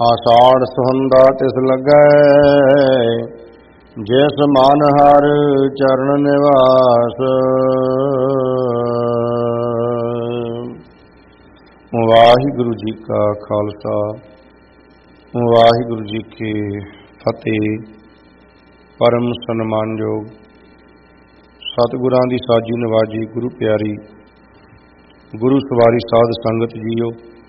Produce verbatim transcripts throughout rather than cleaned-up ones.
ਆषाढ़ सुहंदा तिस लगै, जिस मन हर चरण निवास। वाहिगुरु जी का खालसा, वाहिगुरु जी की फतेह। परम सन्मानयोग सतगुरां दी साजी नवाजी गुरु प्यारी गुरु सवारी साध संगत जीओ,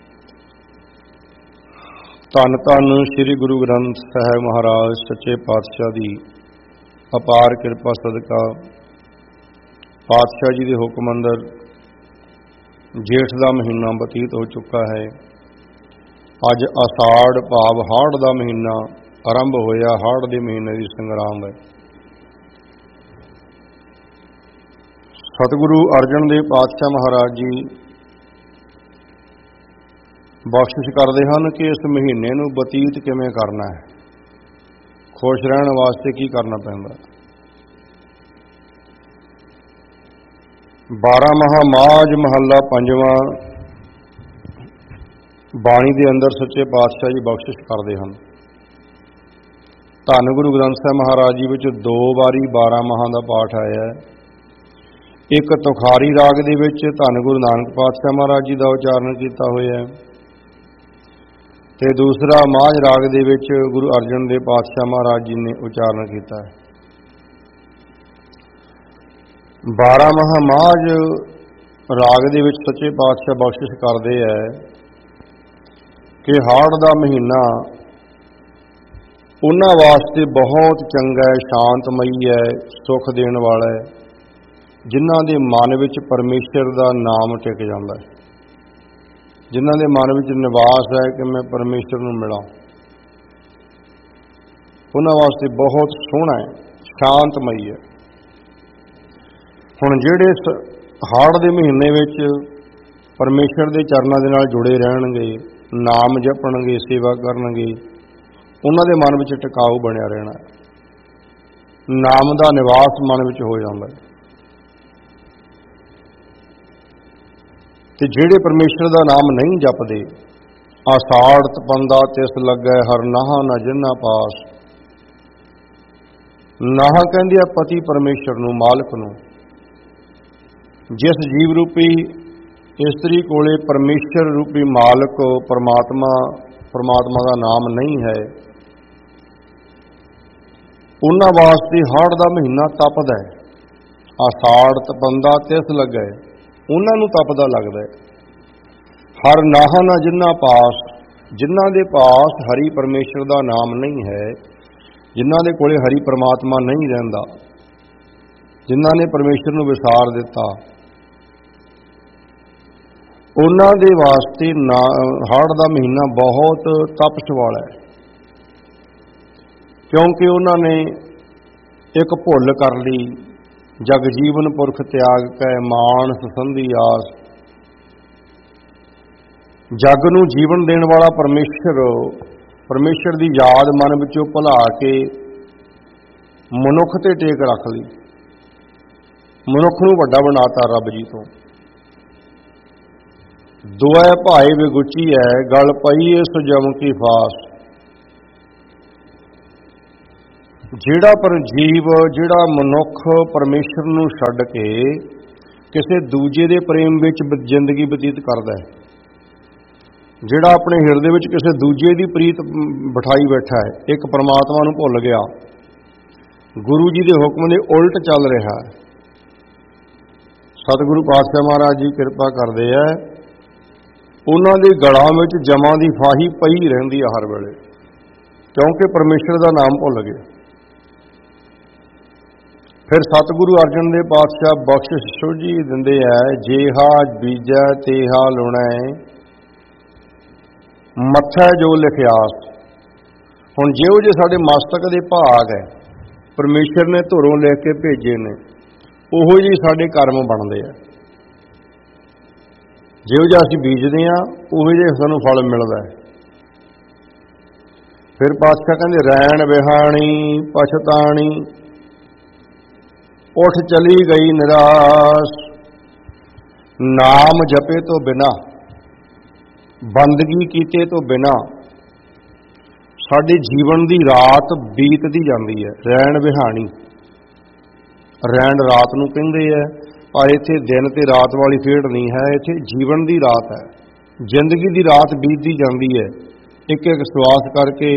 धन धन श्री गुरु ग्रंथ साहिब महाराज सच्चे पातशाह की अपार किरपा सदका पातशाह जी के हुक्म अंदर जेठ का महीना बतीत हो चुका है। अज आषाढ़ भाव हाड़ का महीना आरंभ होया। हाड़ के महीने की संग्राम है। सतगुरु अर्जन देव पातशाह महाराज जी बख्शिश करते हैं कि इस महीने नूं बतीत किवें करना है, खुश रहने वास्ते की करना पैंदा। बारह महा माज महला पंजवां बाणी के अंदर सच्चे पातशाह जी बख्शिश करते हैं। धन गुरु ग्रंथ साहिब महाराज जी विच दो बारी बारह महा का पाठ आया है। एक तुखारी राग दे विच धन गुरु नानक पातशाह महाराज जी का उचारण किया होया है, ते दूसरा माझ राग दे विच गुरु अर्जन देव पातशाह महाराज जी ने उचारण किया है। बारह महा माझ राग दे विच सच्चे पातशाह बख्शिश करते हैं कि हाड़ का महीना उन्हां वास्ते बहुत चंगा है, शांतमई है, सुख देने वाला है, जिन्हां दे मन विच परमेश्वर का नाम टिक जाता है, जिन्हां दे मन विच निवास है कि मैं परमेश्वर नूं मिलां। उन्हां वास्ते बहुत सोहना है, शांतमई है। हुण जिहड़े हाड़ दे महीने विच परमेश्वर दे चरनां दे नाल जुड़े रहणगे, नाम जपणगे, सेवा करनगे, उन्हां दे मन विच टिकाऊ बनिया रहना है। नाम दा निवास मन विच हो जांदा है। ते जिहड़े परमेश्वर का नाम नहीं जपदे, आषाढ़ तपंदा तिस लगै, हर नाहा न जिन्ना पास। नाहा कहंदे आ पति परमेश्वर नूं, मालक नूं। जिस जीव रूपी इस्त्री कोले परमेश्वर रूपी मालक परमात्मा परमात्मा का नाम नहीं है, उन्हां वास्ते हाड़ का महीना तपदा है। आषाढ़ तपंदा तिस लगै, उन्हां नूं तपदा लगदा है। हर नाहा ना जिन्ना पास, जिन्हां दे पास हरि परमेश्वर का नाम नहीं है, जिन्हां दे कोले हरि परमात्मा नहीं रहिंदा, जिन्हां ने परमेश्वर नूं विसार दिता, उन्हां दे वास्ते ना हाड़ का महीना बहुत तपश वाला है। क्योंकि उन्होंने एक भुल कर ली, जग जीवन पुरख त्याग कै मानस संधि आस। जग नूं जीवन देने वाला परमेश्वर, परमेश्वर की याद मन विचों भुला के मनुख ते टेक रख ली, मनुख नूं वड्डा बनाता रब जी तो। दुआ भाई विगुची है, गल पई इस जम की फास। जिहड़ा पर जीव, जिहड़ा मनुख परमेश्वर नूं छड्ड के किसी दूजे दे प्रेम विच जिंदगी बतीत करदा है, जिहड़ा अपने हिरदे विच किसी दूजे दी प्रीत बिठाई बैठा है, एक परमात्मा नूं भुल गया, गुरु जी दे हुक्म दे उल्ट चल रहा है। सतगुरु पातशाह महाराज जी किरपा करदे है, उन्हां दे गलां विच जमां दी फाही पई रहिंदी है हर वेले, क्योंकि परमेश्वर दा नाम भुल गए। फिर सतगुरु अर्जन देव पातशाह बख्शिश सोझी दिंदे है, जेहा बीजै तेहा लुणै, मत्थै जो लिखियास। हुण जिहो जे साडे मस्तक दे भाग है, परमेश्वर ने धुरों लिख के भेजे ने, उहो जी साडे कर्म बनदे आ। जिहो जिहा असीं बीजदे आ, उहो जिहा सानूं फल मिलदा है। फिर पातशाह कहंदे, रैण बिहाणी पछताणी, उठ चली गई निराश। नाम जपे तो बिना, बंदगी कीते तो बिना, साडे जीवन की रात बीतती जाती है। रैण बिहानी, रैण रात नूं कहिंदे है, पर इत्थे दिन ते रात वाली खेड नहीं है, इत्थे जीवन की रात है। जिंदगी की रात बीतती जाती है, एक एक सवास करके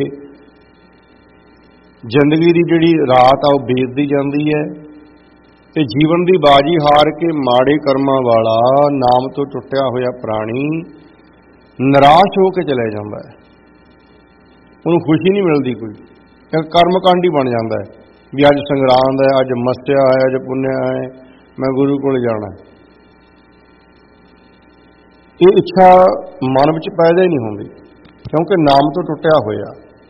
जिंदगी की जिहड़ी रात आ वो बीतती जाती है। ते जीवन की बाजी हार के माड़े कर्मां वाला नाम तो टुटिया होया प्राणी निराश हो के चले जाता है। उन्होंने खुशी नहीं मिलती, कोई एक कर्मकांडी बन जाता है भी अज संगरांद है, अज मस्या है, अज पुन्या है, मैं गुरु को जाना है। ये इच्छा मन विच पैदा ही नहीं होंदी, क्योंकि नाम तो टुटिया होया,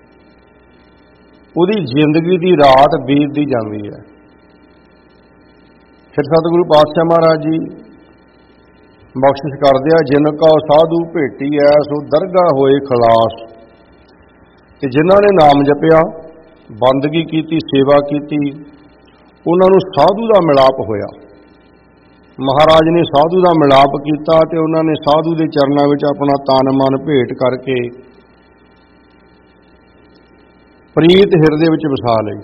उहदी जिंदगी की रात बीतती जाती है। फिर सतगुरु पातशाह महाराज जी बख्शिश करदे आ, जिन का साधु भेटी है सो दरगाह होए खलास। कि जिन्हां ने नाम जपिया, बंदगी कीती, सेवा कीती, उन्हां नूं साधु दा मिलाप होया। महाराज ने साधु दा मिलाप कीता ते उन्हां ने साधु दे चरनां विच अपना तन मन भेट करके प्रीत हिरदे विच वसा लई।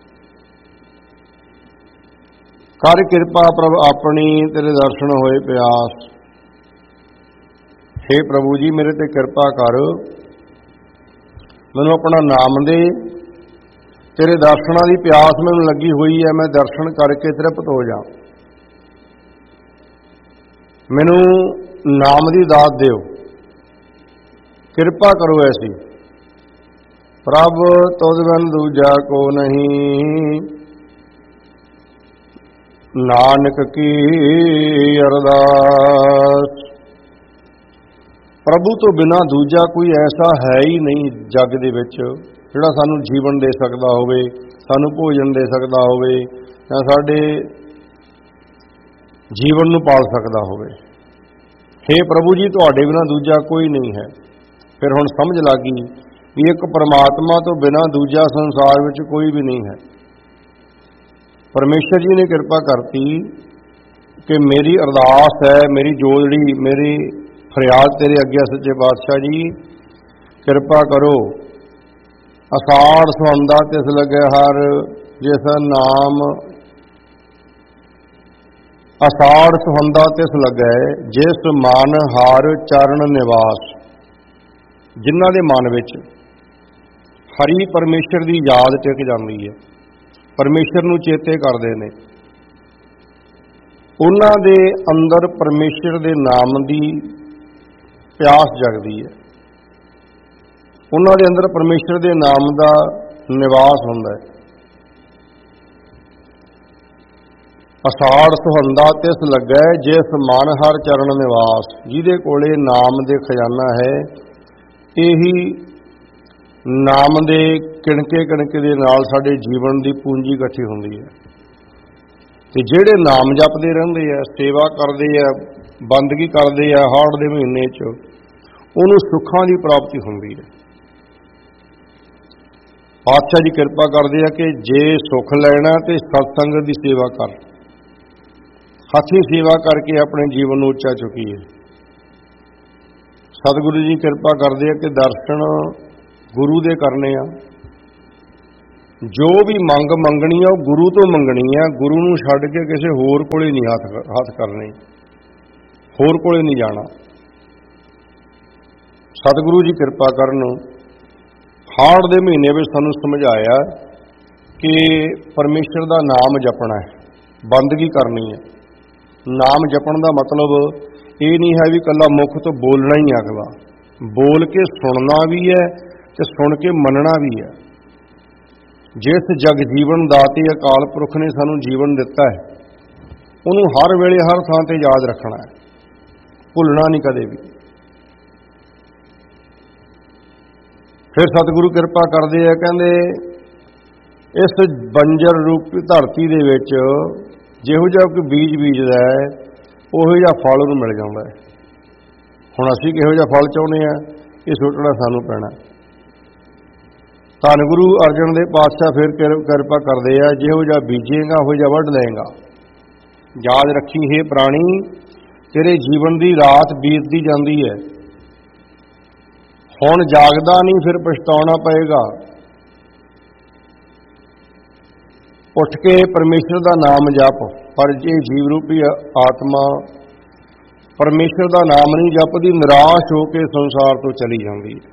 कर किरपा प्रभ अपनी, तेरे दर्शन होए प्यास। हे प्रभु जी मेरे ते किरपा कर, मैनूं अपना नाम दे, तेरे दर्शनां दी प्यास मैनूं लगी हुई है, मैं दर्शन करके तृप्त हो जा। मैनूं नाम दी दात दिओ, किरपा करो ऐसी। प्रभ तुझ बिन दूजा को नहीं, नानक की अरदास। प्रभु तो बिना दूजा कोई ऐसा है ही नहीं जग दे विच जिहड़ा सानूं जीवन दे सकदा होवे, सानूं भोजन दे सकदा होवे, जां साडे जीवन नूं पाल सकदा होवे। हे प्रभु जी तुहाडे बिना दूजा कोई नहीं है। फिर हुण समझ लग गई भी एक परमात्मा तो बिना दूजा संसार विच कोई भी नहीं है। परमेश्वर जी ने किरपा करती कि मेरी अरदास है, मेरी जोड़ी, मेरी फरियाद तेरे अगे सच्चे पातशाह जी, किरपा करो। असाड़ सुहंदा तिस लगे हर, जिस नाम असाड़ सुहंदा तिस लगे, जिस मन हर चरण निवास। जिन्हां दे मन विच हरि परमेश्वर की याद टिक जाती है, परमेश्वर नूं चेते करते हैं, उन्हां दे अंदर परमेश्वर दे नाम की प्यास जगदी है, उन्हां दे अंदर परमेश्वर दे नाम का निवास हुंदा है। असाड़ सुहंदा तिस लगै, जिस मन हर चरण निवास। जिहदे कोले नाम दे खजाना है, यही नाम दे किणके किणके दे नाल साडे जीवन की पूंजी इकट्ठी हुंदी है। ते जिहड़े नाम जपदे रहिंदे आ, सेवा करदे आ, बंदगी करदे आ, हाड़ दे महीने च उहनूं सुखां की प्राप्ति हुंदी है। पातशाह जी किरपा करदे आ कि जे सुख लैणा ते सत्संग की सेवा कर, हथी सेवा करके अपने जीवन नूं उच्चा चुकीए। सतगुरु जी किरपा करदे आ कि दर्शन गुरु दे करने आ, जो भी मंग मंगनी है वो गुरु तो मंगनी है, गुरु नूं छड्ड के किसी होर कोले नहीं हथ हथ करने, होर कोले नहीं जाना। सतगुरु जी किरपा करन, हाड़ दे महीने में सानूं समझाया कि परमेश्वर का नाम जपना है, बंदगी करनी है। नाम जपण का मतलब ये नहीं है भी कला मुख तो बोलना ही अगला, बोल के सुनना भी है ते सुन के मनना भी है। जिस जग जीवन दाते अकाल पुरख ने सानू जीवन दिता है, उन्होंने हर वेले हर थां ते याद रखना है, भुलना नहीं कदे भी। फिर सतगुरु किरपा करते हैं, कहते इस बंजर रूपी धरती दे विच जिहो जिहा कोई बीज बीजदा है, उहो जिहा फल उहनूं मिल जांदा है। हुण असीं किहो जिहा फल चाहुंदे आ, ये सोचना सानूं पैना। धन गुरु अर्जन देव पातशाह फिर किरपा करते हैं, जिहो जिहा बीजेगा उहो जिहा वढ लएगा। याद रखी हे प्राणी, तेरे जीवन की रात बीतती जाती है, ਹੁਣ ਜਾਗਦਾ ਨਹੀਂ, ਫਿਰ ਪਛਤਾਉਣਾ ਪਏਗਾ। ਉੱਠ ਕੇ ਪਰਮੇਸ਼ਰ ਦਾ ਨਾਮ ਜਪ। ਪਰ ਜੇ ਜੀਵ ਰੂਪੀ ਆਤਮਾ ਪਰਮੇਸ਼ਰ ਦਾ ਨਾਮ ਨਹੀਂ ਜਪਦੀ, ਨਿਰਾਸ਼ ਹੋ ਕੇ ਸੰਸਾਰ ਤੋਂ ਚਲੀ ਜਾਂਦੀ ਹੈ।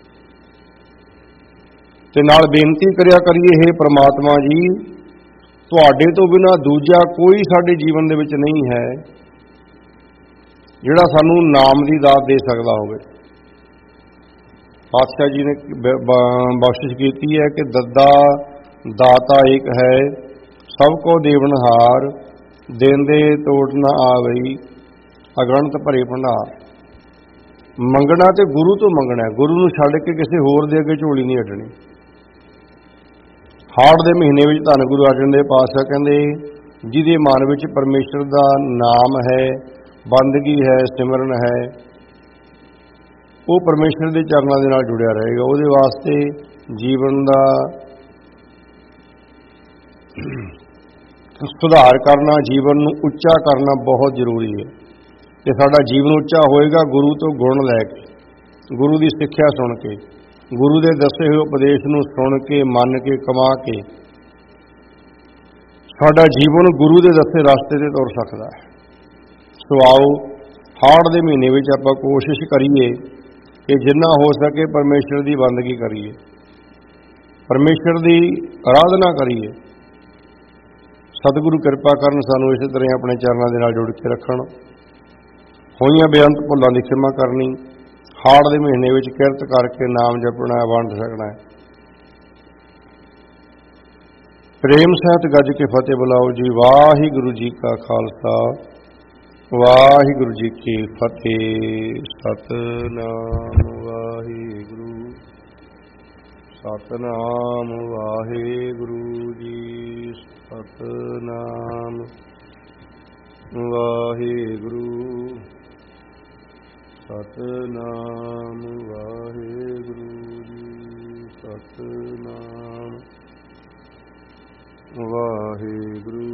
ਤੇ ਨਾਲ ਬੇਨਤੀ ਕਰਿਆ ਕਰੀਏ, ਹੇ ਪ੍ਰਮਾਤਮਾ ਜੀ, ਤੁਹਾਡੇ ਤੋਂ ਬਿਨਾਂ ਦੂਜਾ ਕੋਈ ਸਾਡੇ ਜੀਵਨ ਦੇ ਵਿੱਚ ਨਹੀਂ ਹੈ ਜਿਹੜਾ ਸਾਨੂੰ ਨਾਮ ਦੀ ਦਾਤ ਦੇ ਸਕਦਾ ਹੋਵੇ। ਪਾਤਸ਼ਾਹ ਜੀ ਨੇ ਬਖਸ਼ਿਸ਼ ਕੀਤੀ ਹੈ ਕਿ ਦੱਦਾ ਦਾਤਾ ਏਕ ਹੈ, ਸਭ ਕੋ ਦੇਵਨਹਾਰ, ਦੇਂਦੇ ਤੋੜ ਨਾ ਆਵਈ, ਅਗਣਤ ਭਰੇ ਭੰਡਾਰ। ਮੰਗਣਾ ਤੇ ਗੁਰੂ ਤੋਂ ਮੰਗਣਾ, ਗੁਰੂ ਨੂੰ ਛੱਡ ਕੇ ਕਿਸੇ ਹੋਰ ਦੇ ਅੱਗੇ ਝੋਲੀ ਨਹੀਂ ਅੱਡਣੀ। ਹਾੜ ਦੇ ਮਹੀਨੇ ਵਿੱਚ ਧੰਨ ਗੁਰੂ ਅਰਜਨ ਦੇਵ ਪਾਤਸ਼ਾਹ ਕਹਿੰਦੇ, ਜਿਹਦੇ ਮਨ ਵਿੱਚ ਪਰਮੇਸ਼ਰ ਦਾ ਨਾਮ ਹੈ, ਬੰਦਗੀ ਹੈ, ਸਿਮਰਨ ਹੈ, ਉਹ ਪਰਮੇਸ਼ਰ ਦੇ ਚਰਨਾਂ ਦੇ ਨਾਲ ਜੁੜਿਆ ਰਹੇਗਾ। ਉਹਦੇ ਵਾਸਤੇ ਜੀਵਨ ਦਾ ਸੁਧਾਰ ਕਰਨਾ, ਜੀਵਨ ਨੂੰ ਉੱਚਾ ਕਰਨਾ ਬਹੁਤ ਜ਼ਰੂਰੀ ਹੈ। ਤੇ ਸਾਡਾ ਜੀਵਨ ਉੱਚਾ ਹੋਏਗਾ ਗੁਰੂ ਤੋਂ ਗੁਣ ਲੈ ਕੇ, ਗੁਰੂ ਦੀ ਸਿੱਖਿਆ ਸੁਣ ਕੇ, ਗੁਰੂ ਦੇ ਦੱਸੇ ਹੋਏ ਉਪਦੇਸ਼ ਨੂੰ ਸੁਣ ਕੇ, ਮੰਨ ਕੇ, ਕਮਾ ਕੇ ਸਾਡਾ ਜੀਵਨ ਗੁਰੂ ਦੇ ਦੱਸੇ ਰਸਤੇ ਤੇ ਤੁਰ ਸਕਦਾ ਹੈ। ਸੋ ਆਓ, ਹਾੜ ਦੇ ਮਹੀਨੇ ਵਿੱਚ ਆਪਾਂ ਕੋਸ਼ਿਸ਼ ਕਰੀਏ ਕਿ ਜਿੰਨਾ ਹੋ ਸਕੇ ਪਰਮੇਸ਼ਰ ਦੀ ਬੰਦਗੀ ਕਰੀਏ, ਪਰਮੇਸ਼ਰ ਦੀ ਆਰਾਧਨਾ ਕਰੀਏ। ਸਤਿਗੁਰੂ ਕਿਰਪਾ ਕਰਨ, ਸਾਨੂੰ ਇਸੇ ਤਰ੍ਹਾਂ ਆਪਣੇ ਚਰਨਾਂ ਦੇ ਨਾਲ ਜੁੜ ਕੇ ਰੱਖਣ। ਹੋਈਆਂ ਬੇਅੰਤ ਭੁੱਲਾਂ ਦੀ ਖਿਮਾ ਕਰਨੀ। ਹਾੜ ਦੇ ਮਹੀਨੇ ਵਿੱਚ ਕਿਰਤ ਕਰਕੇ ਨਾਮ ਜਪਣਾ, ਵੰਡ ਸਕਣਾ ਹੈ। ਪ੍ਰੇਮ ਸਹਿਤ ਗੱਜ ਕੇ ਫਤਿਹ ਬੁਲਾਓ ਜੀ। ਵਾਹਿਗੁਰੂ ਜੀ ਕਾ ਖਾਲਸਾ, ਵਾਹਿਗੁਰੂ ਜੀ ਕੀ ਫਤਿਹ। ਸਤਿਨਾਮ ਵਾਹਿਗੁਰੂ, ਸਤਿਨਾਮ ਵਾਹਿਗੁਰੂ ਜੀ, ਸਤਿਨਾਮ ਵਾਹਿਗੁਰੂ, ਸਤਿਨਾਮ ਵਾਹਿਗੁਰੂ ਜੀ, ਸਤਿਨਾਮ ਵਾਹਿਗੁਰੂ।